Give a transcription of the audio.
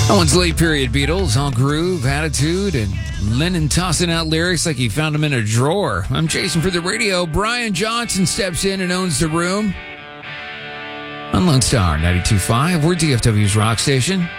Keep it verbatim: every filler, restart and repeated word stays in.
That one's late period Beatles, all groove, attitude, and Lennon tossing out lyrics like he found them in a drawer. I'm Jason for the radio. Brian Johnson steps in and owns the room on Lone Star ninety-two point five. We're D F W's rock station.